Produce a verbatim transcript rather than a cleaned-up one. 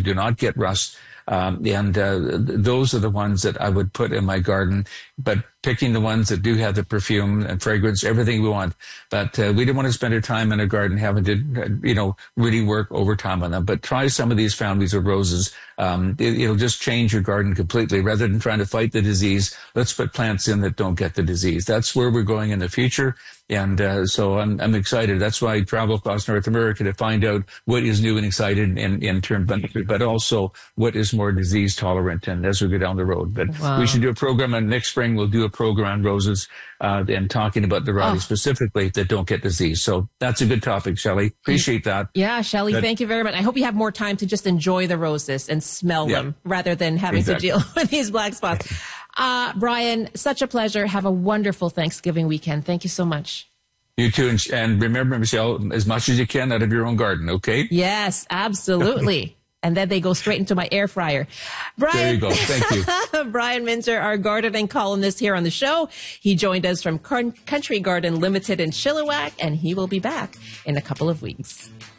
do not get rust. Um, and uh, those are the ones that I would put in my garden, but picking the ones that do have the perfume and fragrance, everything we want. But uh, we don't want to spend our time in a garden having to, you know, really work overtime on them. But try some of these families of roses. Um, it, it'll just change your garden completely. Rather than trying to fight the disease, let's put plants in that don't get the disease. That's where we're going in the future. And uh, so I'm, I'm excited. That's why I travel across North America to find out what is new and exciting in, in terms of, but also what is more disease tolerant. And as we go down the road, but wow. we should do a program. And next spring we'll do a program on roses uh, and talking about the varieties oh. specifically that don't get disease. So that's a good topic, Shelley. Appreciate that. Yeah, Shelley, but, thank you very much. I hope you have more time to just enjoy the roses and smell yeah. them rather than having exactly. to deal with these black spots. Uh, Brian, such a pleasure. Have a wonderful Thanksgiving weekend. Thank you so much. You too. And, and remember, Michelle, as much as you can out of your own garden, okay? Yes, absolutely. And then they go straight into my air fryer. Brian, there you go. Thank you. Brian Minter, our gardening columnist here on the show. He joined us from Country Garden Limited in Chilliwack, and he will be back in a couple of weeks.